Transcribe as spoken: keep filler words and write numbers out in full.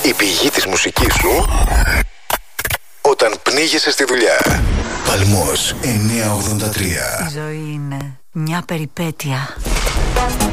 Η πηγή της μουσικής σου όταν πνίγεσαι στη δουλειά. Παλμός εννιακόσια ογδόντα τρία. Η ζωή είναι μια περιπέτεια.